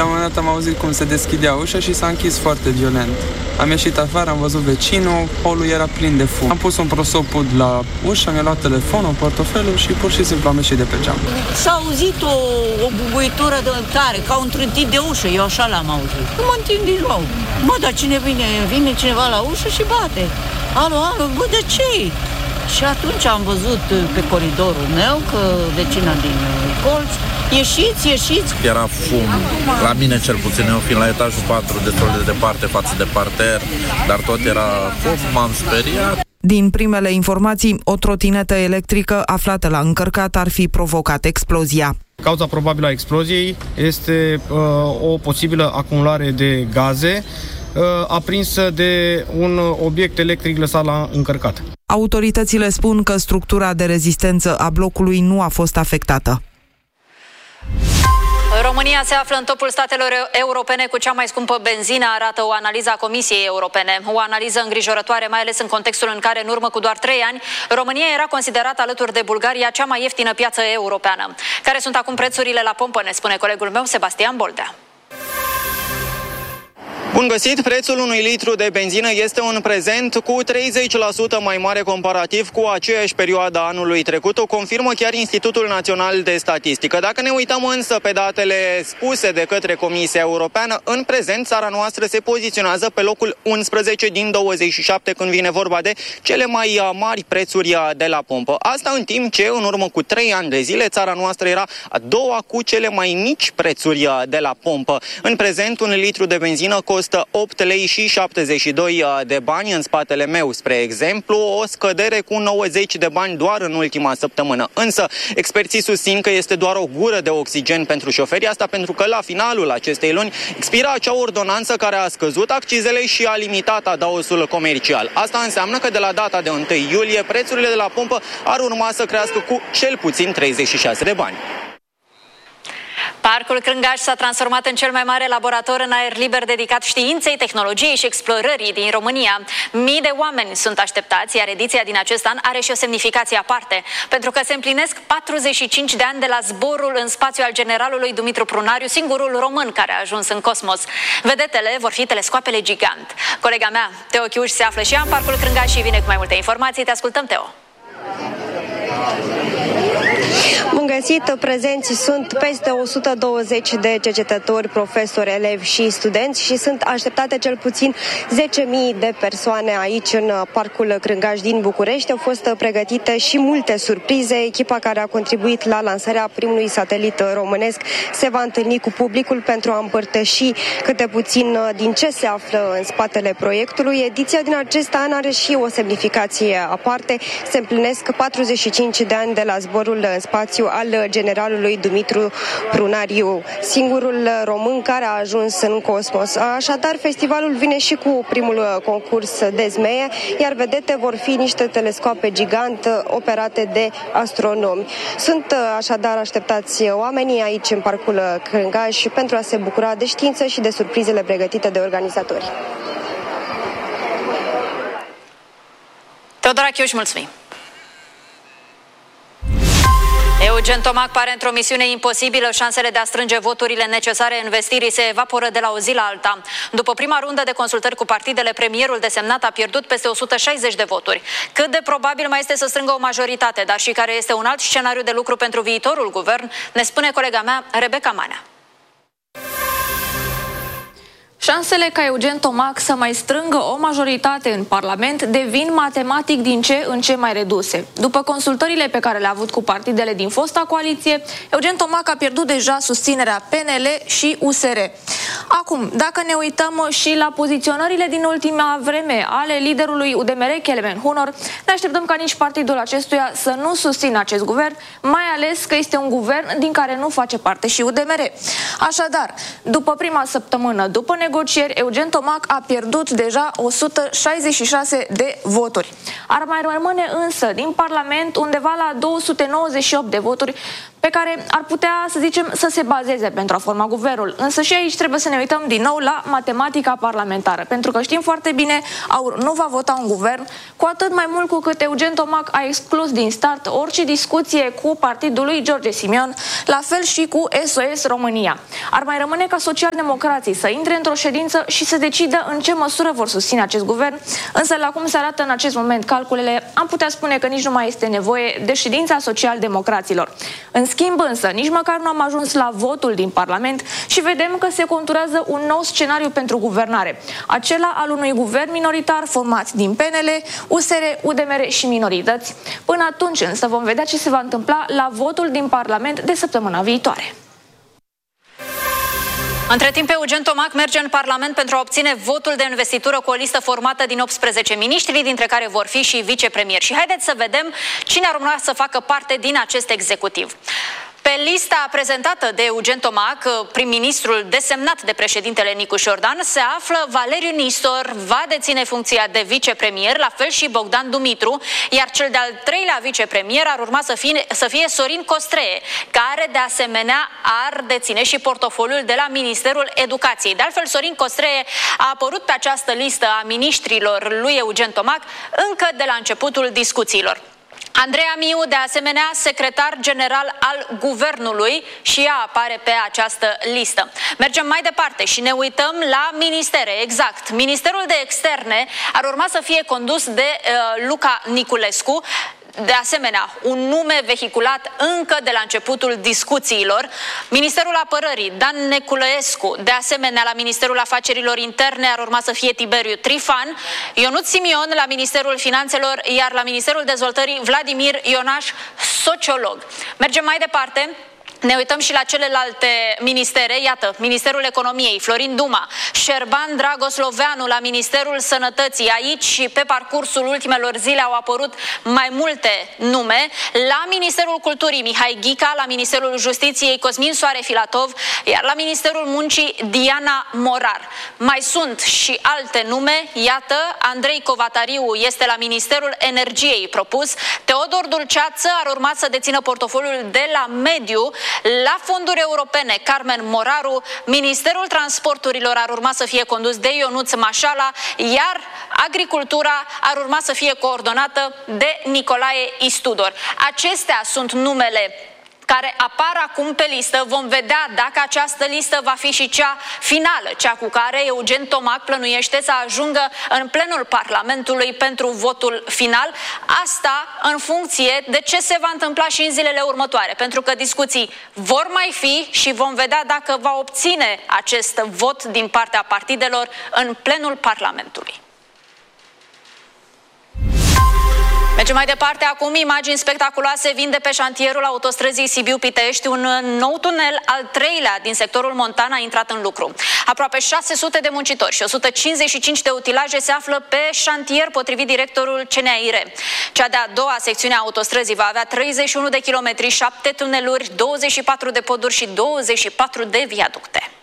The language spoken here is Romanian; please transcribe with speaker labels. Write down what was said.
Speaker 1: La un moment dat am auzit cum se deschidea ușa și s-a închis foarte violent. Am ieșit afară, am văzut vecinul, holul era plin de fum. Am pus un prosopul la ușă, mi-a luat telefonul, portofelul și pur și simplu am ieșit de pe geam.
Speaker 2: S-a auzit o bubuitură de tare, ca un trântit de ușă, eu așa l-am auzit. Mă întind din nou. Bă, dar cine vine cineva la ușă și bate. Alo, bă, de ce? Și atunci am văzut pe coridorul meu că vecina din colț, ieșiți.
Speaker 3: Era fum, la mine cel puțin, eu fiind la etajul 4, destul de departe față de parter, dar tot era fum, m-am speriat.
Speaker 4: Din primele informații, o trotinetă electrică aflată la încărcat ar fi provocat explozia.
Speaker 5: Cauza probabilă a exploziei este o posibilă acumulare de gaze aprinsă de un obiect electric lăsat la încărcat.
Speaker 4: Autoritățile spun că structura de rezistență a blocului nu a fost afectată.
Speaker 6: România se află în topul statelor europene cu cea mai scumpă benzină, arată o analiză a Comisiei Europene. O analiză îngrijorătoare, mai ales în contextul în care, în urmă cu doar 3 ani, România era considerată alături de Bulgaria cea mai ieftină piață europeană. Care sunt acum prețurile la pompă, ne spune colegul meu Sebastian Boldea.
Speaker 7: Bun găsit! Prețul unui litru de benzină este în prezent cu 30% mai mare comparativ cu aceeași perioadă anului trecut, o confirmă chiar Institutul Național de Statistică. Dacă ne uităm însă pe datele spuse de către Comisia Europeană, în prezent țara noastră se poziționează pe locul 11 din 27 când vine vorba de cele mai mari prețuri de la pompă. Asta în timp ce în urmă cu 3 ani de zile țara noastră era a doua cu cele mai mici prețuri de la pompă. În prezent un litru de benzină costă 8 lei și 72 de bani în spatele meu, spre exemplu, o scădere cu 90 de bani doar în ultima săptămână. Însă, experții susțin că este doar o gură de oxigen pentru șoferi, asta pentru că la finalul acestei luni expira acea ordonanță care a scăzut accizele și a limitat adaosul comercial. Asta înseamnă că de la data de 1 iulie prețurile de la pompă ar urma să crească cu cel puțin 36 de bani.
Speaker 6: Parcul Crângaș s-a transformat în cel mai mare laborator în aer liber dedicat științei, tehnologiei și explorării din România. Mii de oameni sunt așteptați, iar ediția din acest an are și o semnificație aparte, pentru că se împlinesc 45 de ani de la zborul în spațiu al generalului Dumitru Prunariu, singurul român care a ajuns în cosmos. Vedetele vor fi telescoapele gigant. Colega mea, Teo Chiuș, se află și ea în Parcul Crângaș și vine cu mai multe informații. Te ascultăm, Teo.
Speaker 8: Bun găsit! Prezenți sunt peste 120 de cercetători, profesori, elevi și studenți și sunt așteptate cel puțin 10.000 de persoane aici în Parcul Crângaș din București. Au fost pregătite și multe surprize. Echipa care a contribuit la lansarea primului satelit românesc se va întâlni cu publicul pentru a împărtăși câte puțin din ce se află în spatele proiectului. Ediția din acest an are și o semnificație aparte. Se împlinesc 45 de ani de la zborul în spațiu al generalului Dumitru Prunariu, singurul român care a ajuns în cosmos. Așadar, festivalul vine și cu primul concurs de zmeie, iar vedete vor fi niște telescoape gigant operate de astronomi. Sunt așadar așteptați oamenii aici în Parcul Crângaș pentru a se bucura de știință și de surprizele pregătite de organizatori.
Speaker 6: Teodora Chiuș, mulțumim! Eugen Tomac pare într-o misiune imposibilă. Șansele de a strânge voturile necesare investirii se evaporă de la o zi la alta. După prima rundă de consultări cu partidele, premierul desemnat a pierdut peste 160 de voturi. Cât de probabil mai este să strângă o majoritate, dar și care este un alt scenariu de lucru pentru viitorul guvern, ne spune colega mea, Rebecca Manea.
Speaker 9: Șansele ca Eugen Tomac să mai strângă o majoritate în Parlament devin matematic din ce în ce mai reduse. După consultările pe care le-a avut cu partidele din fosta coaliție, Eugen Tomac a pierdut deja susținerea PNL și USR. Acum, dacă ne uităm și la poziționările din ultima vreme ale liderului UDMR, Kelemen Hunor, ne așteptăm ca nici partidul acestuia să nu susțină acest guvern, mai ales că este un guvern din care nu face parte și UDMR. Așadar, după prima săptămână, după negocieri, Eugen Tomac a pierdut deja 166 de voturi. Ar mai rămâne însă din Parlament undeva la 298 de voturi pe care ar putea, să zicem, să se bazeze pentru a forma guvernul. Însă și aici trebuie să ne uităm din nou la matematica parlamentară, pentru că știm foarte bine, AUR nu va vota un guvern, cu atât mai mult cu cât Eugen Tomac a exclus din start orice discuție cu partidul lui George Simion, la fel și cu SOS România. Ar mai rămâne ca socialdemocrații să intre într-o ședință și să decidă în ce măsură vor susține acest guvern, însă la cum se arată în acest moment calculele, am putea spune că nici nu mai este nevoie de ședința socialdemocraților. În schimb însă, nici măcar nu am ajuns la votul din Parlament și vedem că se conturează un nou scenariu pentru guvernare, acela al unui guvern minoritar format din PNL, USR, UDMR și minorități. Până atunci însă vom vedea ce se va întâmpla la votul din Parlament de săptămâna viitoare.
Speaker 6: Între timp, Eugen Tomac merge în Parlament pentru a obține votul de investitură cu o listă formată din 18 miniștri, dintre care vor fi și vicepremieri. Și haideți să vedem cine ar urma să facă parte din acest executiv. Pe lista prezentată de Eugen Tomac, prim-ministrul desemnat de președintele Nicu Șordan, se află Valeriu Nistor, va deține funcția de vicepremier, la fel și Bogdan Dumitru, iar cel de-al treilea vicepremier ar urma să fie Sorin Costree, care de asemenea ar deține și portofoliul de la Ministerul Educației. De altfel, Sorin Costree a apărut pe această listă a miniștrilor lui Eugen Tomac încă de la începutul discuțiilor. Andreea Miu, de asemenea, secretar general al guvernului, și ea apare pe această listă. Mergem mai departe și ne uităm la ministere. Exact. Ministerul de Externe ar urma să fie condus de Luca Niculescu. De asemenea, un nume vehiculat încă de la începutul discuțiilor. Ministerul Apărării, Dan Neculescu. De asemenea, la Ministerul Afacerilor Interne ar urma să fie Tiberiu Trifan, Ionut Simion la Ministerul Finanțelor, iar la Ministerul Dezvoltării Vladimir Ionaș, sociolog. Mergem mai departe. Ne uităm și la celelalte ministere. Iată, Ministerul Economiei, Florin Duma, Șerban Dragosloveanu la Ministerul Sănătății. Aici și pe parcursul ultimelor zile au apărut mai multe nume. La Ministerul Culturii, Mihai Ghica, la Ministerul Justiției, Cosmin Soare Filatov, iar la Ministerul Muncii, Diana Morar. Mai sunt și alte nume. Iată, Andrei Covatariu este la Ministerul Energiei propus, Teodor Dulceață ar urma să dețină portofoliul de la Mediu. La fonduri europene, Carmen Moraru, Ministerul Transporturilor ar urma să fie condus de Ionuț Mașala, iar agricultura ar urma să fie coordonată de Nicolae Istudor. Acestea sunt numele care apar acum pe listă. Vom vedea dacă această listă va fi și cea finală, cea cu care Eugen Tomac plănuiește să ajungă în plenul Parlamentului pentru votul final. Asta în funcție de ce se va întâmpla și în zilele următoare, pentru că discuții vor mai fi și vom vedea dacă va obține acest vot din partea partidelor în plenul Parlamentului. Mergem mai departe acum. Imagini spectaculoase vin de pe șantierul autostrăzii Sibiu-Pitești. Un nou tunel, al treilea din sectorul montan, a intrat în lucru. Aproape 600 de muncitori și 155 de utilaje se află pe șantier, potrivit directorul CNAIR. Cea de-a doua secțiune a autostrăzii va avea 31 de kilometri, 7 tuneluri, 24 de poduri și 24 de viaducte.